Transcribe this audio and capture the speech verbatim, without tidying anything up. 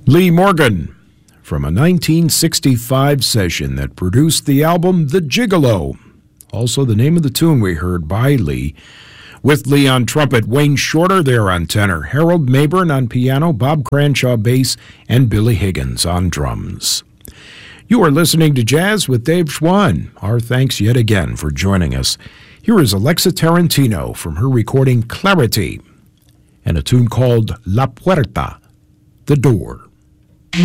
Lee Morgan, from a nineteen sixty-five session that produced the album The Gigolo. Also the name of the tune we heard by Lee, with Lee on trumpet, Wayne Shorter there on tenor, Harold Mabern on piano, Bob Cranshaw bass, and Billy Higgins on drums. You are listening to Jazz with Dave Schwann. Our thanks yet again for joining us. Here is Alexa Tarantino from her recording Clarity, and a tune called La Puerta, the door.